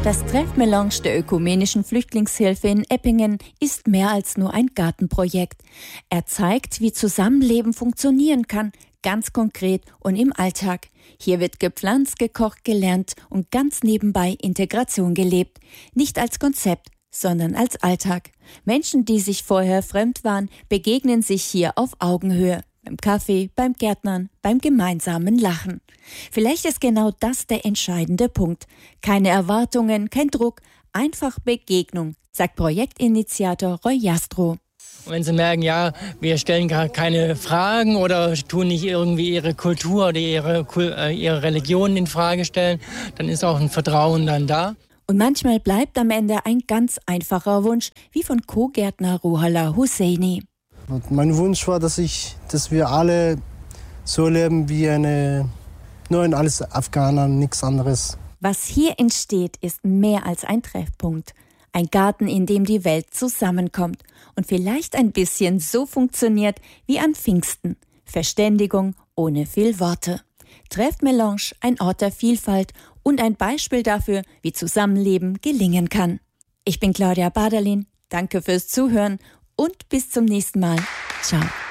Das Treffmelange der ökumenischen Flüchtlingshilfe in Eppingen ist mehr als nur ein Gartenprojekt. Er zeigt, wie Zusammenleben funktionieren kann, ganz konkret und im Alltag. Hier wird gepflanzt, gekocht, gelernt und ganz nebenbei Integration gelebt. Nicht als Konzept, sondern als Alltag. Menschen, die sich vorher fremd waren, begegnen sich hier auf Augenhöhe. Beim Kaffee, beim Gärtnern, beim gemeinsamen Lachen. Vielleicht ist genau das der entscheidende Punkt. Keine Erwartungen, kein Druck, einfach Begegnung, sagt Projektinitiator Roy Jastrow. Wenn Sie merken, ja, wir stellen gar keine Fragen oder tun nicht irgendwie ihre Kultur oder ihre Religion in Frage stellen, dann ist auch ein Vertrauen dann da. Und manchmal bleibt am Ende ein ganz einfacher Wunsch, wie von Co-Gärtner Ruhollah Husseini. Und mein Wunsch war, dass wir alle so leben wie nur ein alles Afghaner, nichts anderes. Was hier entsteht, ist mehr als ein Treffpunkt. Ein Garten, in dem die Welt zusammenkommt und vielleicht ein bisschen so funktioniert wie an Pfingsten. Verständigung ohne viel Worte. Treffmelange, ein Ort der Vielfalt und ein Beispiel dafür, wie Zusammenleben gelingen kann. Ich bin Claudia Baderlin, danke fürs Zuhören und bis zum nächsten Mal. Ciao.